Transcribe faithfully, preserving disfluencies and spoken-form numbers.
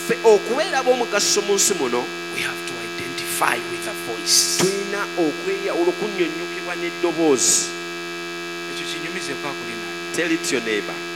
ffe okubeera b'omugaso mu nsi muno we have to identify with a voice. tulina okweyawula okunnyonnyokebwa n'eddoboozi. Ekyo kinyumize kwa kuli nange. Tell it to your neighbor.